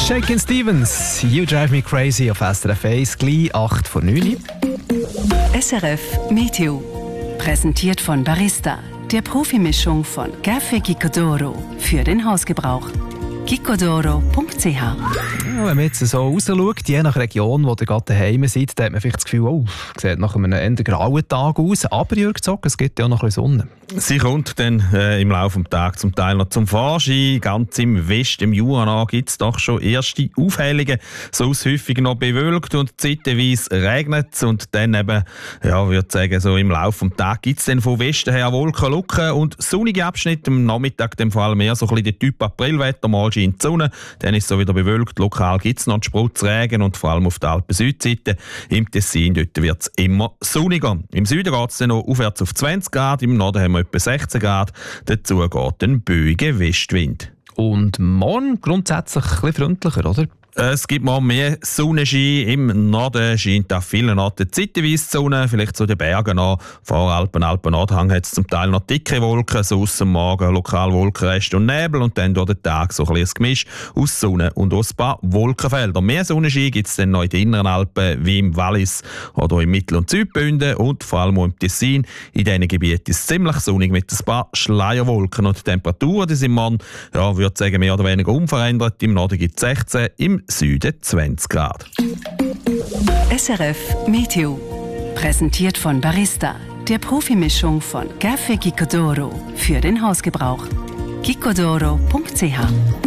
Shakin' Stevens, You Drive Me Crazy auf SRF 1, gleich 8 vor 9. SRF Meteo. Präsentiert von Barista, der Profimischung von Café Gicodoro für den Hausgebrauch. gicodoro.ch. Ja, wenn man jetzt so rausschaut, je nach Region, wo ihr gerade daheim seid, da hat man vielleicht das Gefühl, oh, sieht nach einem eher grauen Tag aus. Aber Jürg Zock, es gibt ja auch noch ein bisschen Sonne. Sie kommt dann im Laufe des Tages zum Teil noch zum Vorschein. Ganz im Westen, im Jura, gibt es doch schon erste Aufhellungen. Sonst häufig noch bewölkt und zeitweise regnet es. Und dann eben, ja, würde sagen, so im Laufe des Tages gibt es dann von Westen her Wolkenlucken und sonnige Abschnitte. Am Nachmittag dem Fall mehr so ein bisschen der Typ Aprilwetter. Mal scheint die Sonne, dann ist es so wieder bewölkt. Lokal gibt es noch Sprutzregen und vor allem auf der Alpen-Südseite. Im Tessin dort wird es immer sonniger. Im Süden geht es dann noch aufwärts auf 20 Grad, im Norden haben wir etwa 16 Grad. Dazu geht ein böiger Westwind. Und morgen grundsätzlich ein bisschen freundlicher, oder? Es gibt mal mehr Sonnenschein. Im Norden scheint an vielen Orten zeitweise die Sonne, vielleicht zu den Bergen an. Voralpen, Alpen-Nordhang hat es zum Teil noch dicke Wolken, so aus dem Morgen lokal Wolkenreste und Nebel und dann durch den Tag so ein bisschen ein Gemisch aus Sonne und aus ein paar Wolkenfeldern. Mehr Sonnenschein gibt es dann noch in den inneren Alpen, wie im Wallis oder im Mittel- und Südbünden und vor allem auch im Tessin. In diesen Gebieten ist es ziemlich sonnig mit ein paar Schleierwolken und die Temperaturen, die sind morgen, ja, würde sagen, mehr oder weniger unverändert. Im Norden gibt es 16, im Süden 20 Grad. SRF Meteo. Präsentiert von Barista, der Profimischung von Café Gicodoro für den Hausgebrauch. gicodoro.ch